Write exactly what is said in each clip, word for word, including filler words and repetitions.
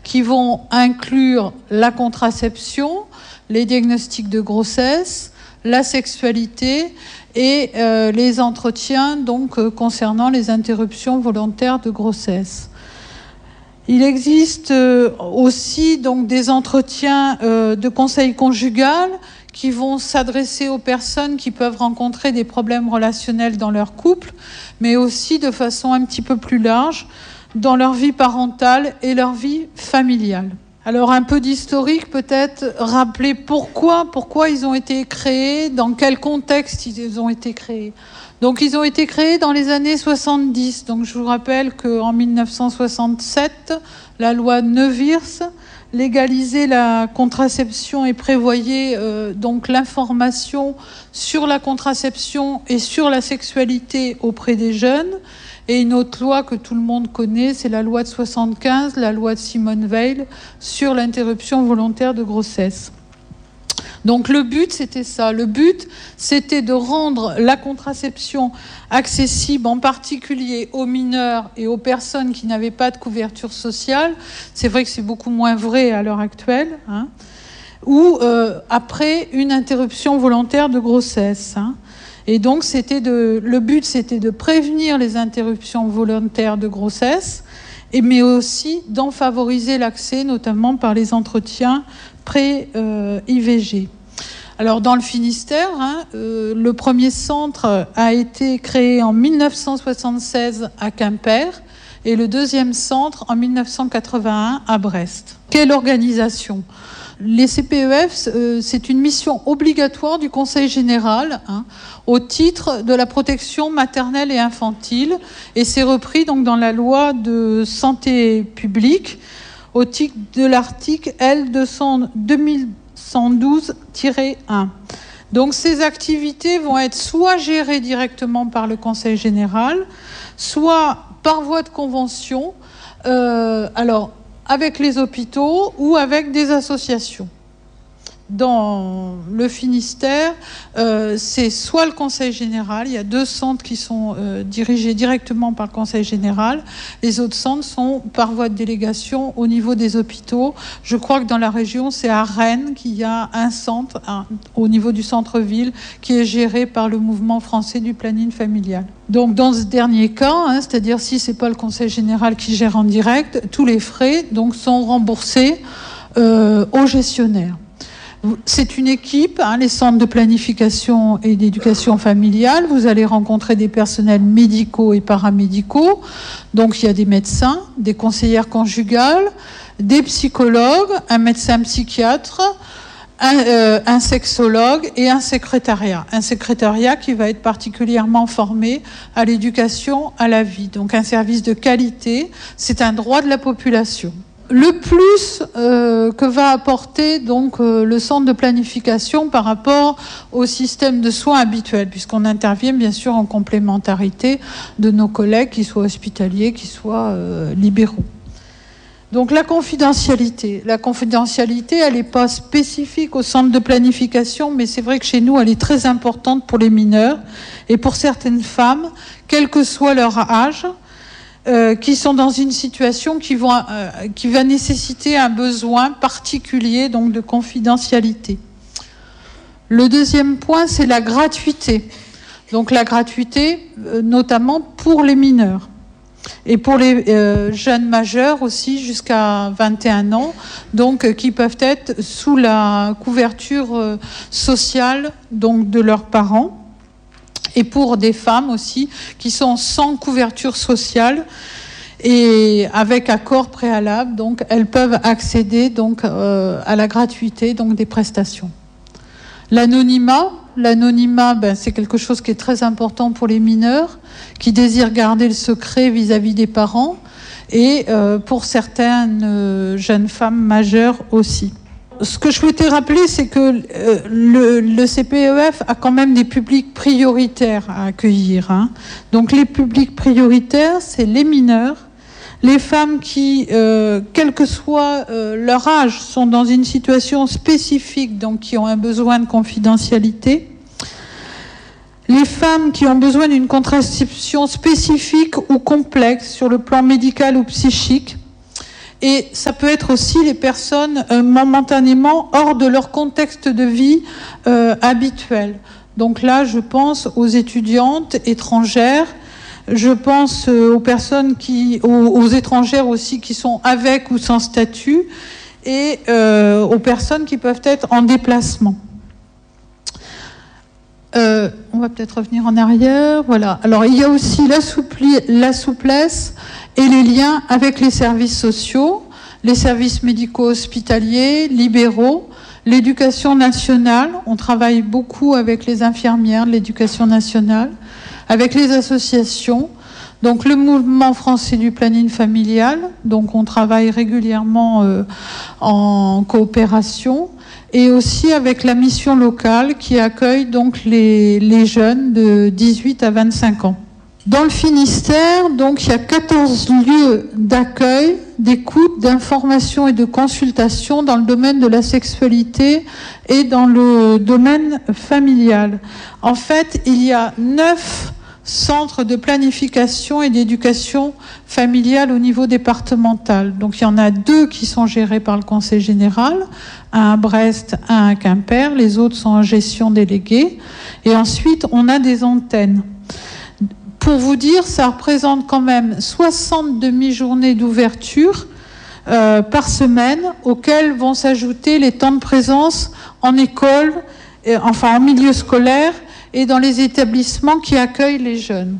qui vont inclure la contraception, les diagnostics de grossesse, la sexualité et euh, les entretiens donc, euh, concernant les interruptions volontaires de grossesse. Il existe euh, aussi donc, des entretiens euh, de conseil conjugal qui vont s'adresser aux personnes qui peuvent rencontrer des problèmes relationnels dans leur couple, mais aussi de façon un petit peu plus large dans leur vie parentale et leur vie familiale. Alors un peu d'historique peut-être, rappeler pourquoi, pourquoi ils ont été créés, dans quel contexte ils ont été créés. Donc ils ont été créés dans les années soixante-dix. Donc je vous rappelle qu'en mille neuf cent soixante-sept, la loi Neuwirth légalisait la contraception et prévoyait euh, donc l'information sur la contraception et sur la sexualité auprès des jeunes. Et une autre loi que tout le monde connaît, c'est la loi de soixante-quinze, la loi de Simone Veil, sur l'interruption volontaire de grossesse. Donc le but, c'était ça. Le but, c'était de rendre la contraception accessible, en particulier aux mineurs et aux personnes qui n'avaient pas de couverture sociale. C'est vrai que c'est beaucoup moins vrai à l'heure actuelle. Hein, ou euh, après une interruption volontaire de grossesse. Hein. Et donc, c'était de, le but, c'était de prévenir les interruptions volontaires de grossesse, et, mais aussi d'en favoriser l'accès, notamment par les entretiens pré-I V G. Alors, dans le Finistère, hein, euh, le premier centre a été créé en mille neuf cent soixante-seize à Quimper, et le deuxième centre en mille neuf cent quatre-vingt-un à Brest. Quelle organisation ? Les C P E F, euh, c'est une mission obligatoire du Conseil général hein, au titre de la protection maternelle et infantile, et c'est repris donc dans la loi de santé publique au titre de l'article L deux mille cent douze tiret un. Donc ces activités vont être soit gérées directement par le Conseil général, soit par voie de convention. Euh, alors avec les hôpitaux ou avec des associations. Dans le Finistère, euh, c'est soit le Conseil général, il y a deux centres qui sont euh, dirigés directement par le Conseil général, les autres centres sont par voie de délégation au niveau des hôpitaux. Je crois que dans la région, c'est à Rennes qu'il y a un centre, un, au niveau du centre-ville, qui est géré par le mouvement français du planning familial. Donc dans ce dernier cas, hein, c'est-à-dire si ce n'est pas le Conseil général qui gère en direct, tous les frais donc, sont remboursés euh, aux gestionnaires. C'est une équipe, hein, les centres de planification et d'éducation familiale. Vous allez rencontrer des personnels médicaux et paramédicaux. Donc il y a des médecins, des conseillères conjugales, des psychologues, un médecin psychiatre, un, euh, un sexologue et un secrétariat. Un secrétariat qui va être particulièrement formé à l'éducation à la vie. Donc un service de qualité, c'est un droit de la population. Le plus euh, que va apporter donc euh, le centre de planification par rapport au système de soins habituel, puisqu'on intervient bien sûr en complémentarité de nos collègues, qu'ils soient hospitaliers, qu'ils soient euh, libéraux. Donc la confidentialité. La confidentialité, elle n'est pas spécifique au centre de planification, mais c'est vrai que chez nous, elle est très importante pour les mineurs et pour certaines femmes, quel que soit leur âge, Euh, qui sont dans une situation qui, vont, euh, qui va nécessiter un besoin particulier donc de confidentialité. Le deuxième point, c'est la gratuité. Donc la gratuité, euh, notamment pour les mineurs. Et pour les euh, jeunes majeurs aussi, jusqu'à vingt et un ans, donc euh, qui peuvent être sous la couverture euh, sociale donc, de leurs parents. Et pour des femmes aussi qui sont sans couverture sociale et avec accord préalable, donc elles peuvent accéder donc euh, à la gratuité donc des prestations. L'anonymat, l'anonymat, ben, c'est quelque chose qui est très important pour les mineurs qui désirent garder le secret vis-à-vis des parents et euh, pour certaines euh, jeunes femmes majeures aussi. Ce que je souhaitais rappeler, c'est que euh, le, le C P E F a quand même des publics prioritaires à accueillir. Hein. Donc les publics prioritaires, c'est les mineurs, les femmes qui, euh, quel que soit euh, leur âge, sont dans une situation spécifique, donc qui ont un besoin de confidentialité, les femmes qui ont besoin d'une contraception spécifique ou complexe sur le plan médical ou psychique, Et ça peut être aussi les personnes euh, momentanément hors de leur contexte de vie euh, habituel. Donc là, je pense aux étudiantes étrangères, je pense euh, aux personnes qui, aux, aux étrangères aussi qui sont avec ou sans statut, et euh, aux personnes qui peuvent être en déplacement. Euh, on va peut-être revenir en arrière. Voilà. Alors, il y a aussi la, soupli- la souplesse et les liens avec les services sociaux, les services médicaux hospitaliers, libéraux, l'éducation nationale. On travaille beaucoup avec les infirmières de l'éducation nationale, avec les associations. Donc, le mouvement français du planning familial. Donc, on travaille régulièrement euh, en coopération. Et aussi avec la mission locale qui accueille donc les, les jeunes de dix-huit à vingt-cinq ans. Dans le Finistère, donc, il y a quatorze lieux d'accueil, d'écoute, d'information et de consultation dans le domaine de la sexualité et dans le domaine familial. En fait, il y a neuf centres de planification et d'éducation familiale au niveau départemental. Donc il y en a deux qui sont gérés par le Conseil général, un à Brest, un à Quimper, les autres sont en gestion déléguée. Et ensuite, on a des antennes. Pour vous dire, ça représente quand même soixante demi-journées d'ouverture euh, par semaine, auxquelles vont s'ajouter les temps de présence en école, et, enfin en milieu scolaire, et dans les établissements qui accueillent les jeunes.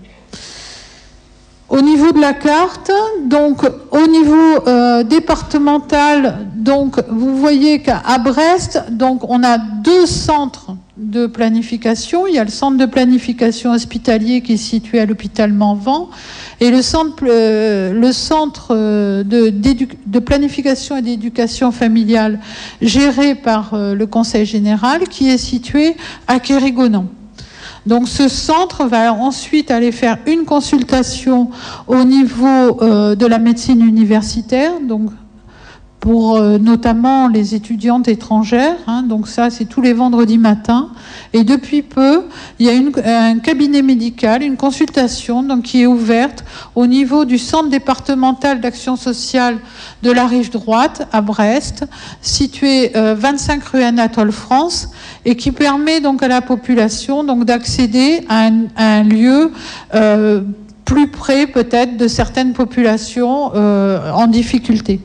Au niveau de la carte, donc au niveau euh, départemental, donc vous voyez qu'à Brest, donc on a deux centres de planification. Il y a le centre de planification hospitalier qui est situé à l'hôpital Manvan et le centre, euh, le centre de, de planification et d'éducation familiale géré par euh, le Conseil général qui est situé à Quérigonan. Donc ce centre va ensuite aller faire une consultation au niveau euh, de la médecine universitaire, donc pour euh, notamment les étudiantes étrangères. Hein, donc ça, c'est tous les vendredis matins. Et depuis peu, il y a une, un cabinet médical, une consultation donc, qui est ouverte au niveau du centre départemental d'action sociale de la Rive Droite à Brest, situé euh, vingt-cinq rue Anatole France, et qui permet donc à la population donc, d'accéder à un, à un lieu euh, plus près peut-être de certaines populations euh, en difficulté.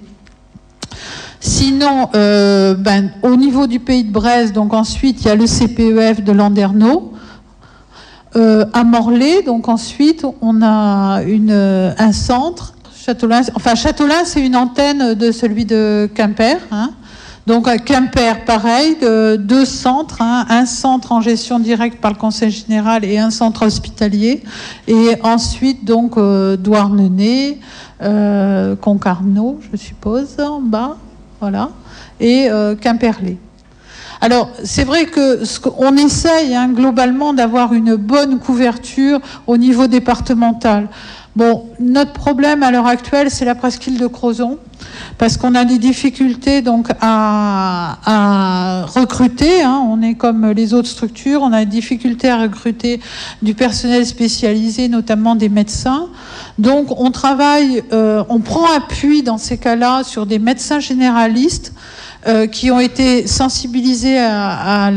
Sinon, euh, ben, au niveau du Pays de Brest, donc ensuite il y a le C P E F de Landerneau. Euh, à Morlaix, donc ensuite on a une, un centre. Châteaulin, enfin Châteaulin, c'est une antenne de celui de Quimper. Hein. Donc à Quimper, pareil, de, deux centres, hein, un centre en gestion directe par le Conseil général et un centre hospitalier. Et ensuite donc euh, Douarnenez, euh, Concarneau, je suppose, en bas. Voilà, et euh, Quimperlé. Alors, c'est vrai que ce qu'on essaye hein, globalement d'avoir une bonne couverture au niveau départemental. Bon, notre problème à l'heure actuelle, c'est la presqu'île de Crozon, parce qu'on a des difficultés donc à, à recruter. Hein, on est comme les autres structures, on a des difficultés à recruter du personnel spécialisé, notamment des médecins. Donc, on travaille, euh, on prend appui dans ces cas-là sur des médecins généralistes euh, qui ont été sensibilisés à, à